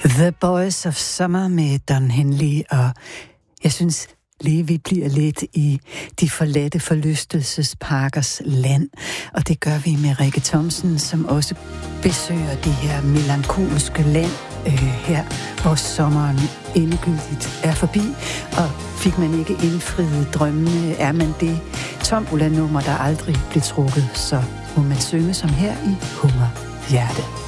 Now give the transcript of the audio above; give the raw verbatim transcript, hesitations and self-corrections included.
The Boys of Summer med Don Henley, og jeg synes lige, vi bliver lidt i de forladte forlystelsesparkers land, og det gør vi med Rikke Thomsen, som også besøger det her melankolske land øh, her, hvor sommeren endegyldigt er forbi, og fik man ikke indfriet drømmene, er man det tombola-nummer, der aldrig blev trukket, så må man synge som her i Hunger Hjerte.